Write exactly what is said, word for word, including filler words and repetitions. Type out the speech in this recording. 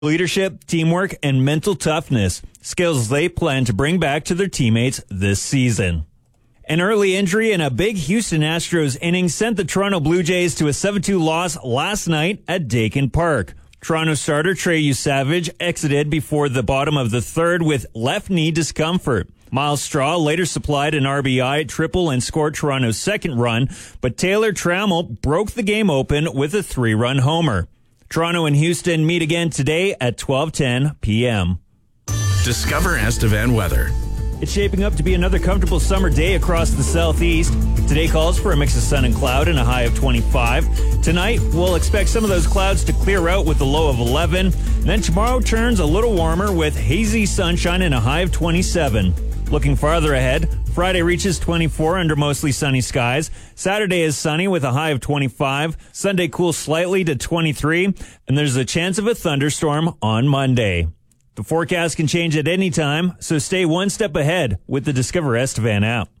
leadership, teamwork, and mental toughness, skills they plan to bring back to their teammates this season. An early injury in a big Houston Astros inning sent the Toronto Blue Jays to a seven two loss last night at Dakin Park. Toronto starter Trey Savage exited before the bottom of the third with left knee discomfort. Miles Straw later supplied an R B I triple and scored Toronto's second run, but Taylor Trammell broke the game open with a three-run homer. Toronto and Houston meet again today at twelve ten p.m. Discover Estevan weather. It's shaping up to be another comfortable summer day across the southeast. Today calls for a mix of sun and cloud and a high of twenty-five. Tonight, we'll expect some of those clouds to clear out with a low of eleven. And then tomorrow turns a little warmer with hazy sunshine and a high of twenty-seven. Looking farther ahead, Friday reaches twenty-four under mostly sunny skies. Saturday is sunny with a high of twenty-five. Sunday cools slightly to twenty-three. And there's a chance of a thunderstorm on Monday. The forecast can change at any time, so stay one step ahead with the Discover Estevan app.